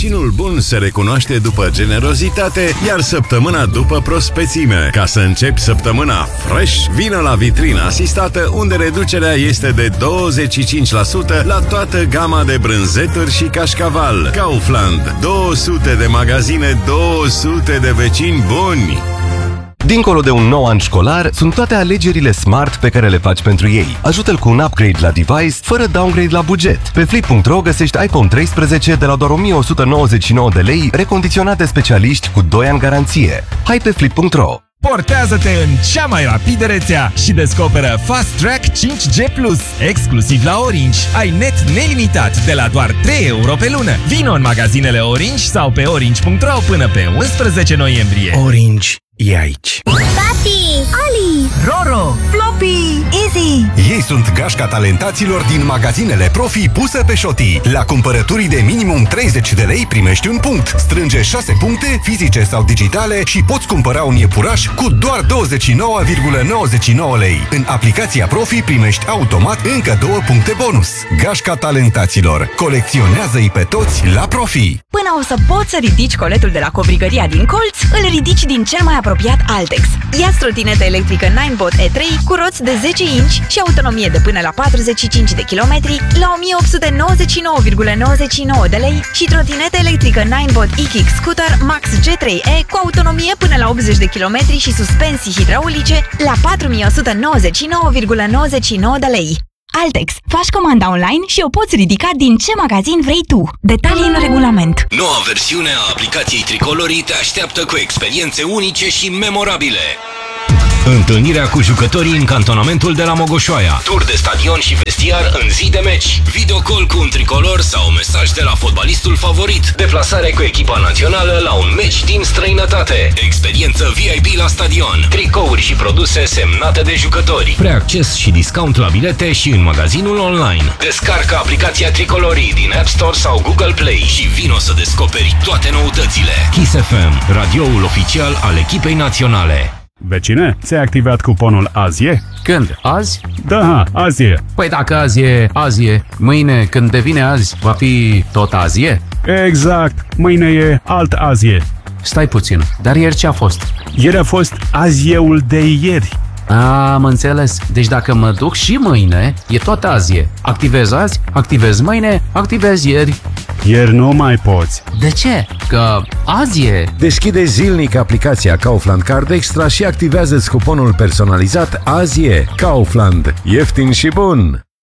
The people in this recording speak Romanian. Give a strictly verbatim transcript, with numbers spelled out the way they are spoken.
Vecinul bun se recunoaște după generozitate, iar săptămâna după prospețime. Ca să începi săptămâna fresh, vină la vitrina asistată, unde reducerea este de douăzeci și cinci la sută la toată gama de brânzeturi și cașcaval. Kaufland. două sute de magazine, două sute de vecini buni. Dincolo de un nou an școlar, sunt toate alegerile smart pe care le faci pentru ei. Ajută-l cu un upgrade la device, fără downgrade la buget. Pe flip punct ro găsești iPhone treisprezece de la doar o mie o sută nouăzeci și nouă de lei, recondiționat de specialiști cu doi ani garanție. Hai pe flip punct ro! Portează-te în cea mai rapidă rețea și descoperă Fast Track cinci G plus, exclusiv la Orange. Ai net nelimitat de la doar trei euro pe lună. Vino în magazinele Orange sau pe orange punct ro până pe unsprezece noiembrie. Orange e aici. Papi, Ali, Roro, Floppy, Easy. Ei sunt gașca talentaților din magazinele Profi pusă pe șotii. La cumpărături de minimum treizeci de lei primești un punct. Strânge șase puncte, fizice sau digitale, și poți cumpăra un iepuraș cu doar douăzeci și nouă virgulă nouăzeci și nouă lei. În aplicația Profi primești automat încă două puncte bonus. Gașca talentaților. Colecționează-i pe toți la Profi. Până o să poți să ridici coletul de la covrigăria din colț, îl ridici din cel mai apropiat Altex. Ia trotinetă electrică Ninebot E trei cu roți de zece inci și autonomie de până la patruzeci și cinci de kilometri la o mie opt sute nouăzeci și nouă virgulă nouăzeci și nouă de lei și trotinetă electrică Ninebot E-Kick Scooter Max G trei E cu autonomie până la optzeci de kilometri și suspensii hidraulice la patru mii o sută nouăzeci și nouă virgulă nouăzeci și nouă de lei. Altex. Faci comanda online și o poți ridica din ce magazin vrei tu. Detalii în regulament. Noua versiune a aplicației Tricolorii te așteaptă cu experiențe unice și memorabile. Întâlnirea cu jucătorii în cantonamentul de la Mogoșoaia, tur de stadion și vestiar în zi de meci, videocall cu un tricolor sau mesaj de la fotbalistul favorit, deplasare cu echipa națională la un meci din străinătate, experiență V I P la stadion, tricouri și produse semnate de jucători, preacces și discount la bilete și în magazinul online. Descarcă aplicația Tricolorii din App Store sau Google Play și vino să descoperi toate noutățile. Kiss F M, radioul oficial al echipei naționale. Vecine, ți-ai activat cuponul azi e? Când? Azi? Da, azi e. Păi dacă azi e, azi e. Mâine, când devine azi, va fi tot azi e? Exact. Mâine e alt azi e. Stai puțin, dar ieri ce a fost? Ieri a fost azieul de ieri. Am înțeles. Deci dacă mă duc și mâine, e tot azi e. Activez azi, activez mâine, activez ieri. Ieri nu mai poți. De ce? Că azi e. Deschide zilnic aplicația Kaufland Card Extra și activează cuponul personalizat Azi e. Kaufland. Ieftin și bun!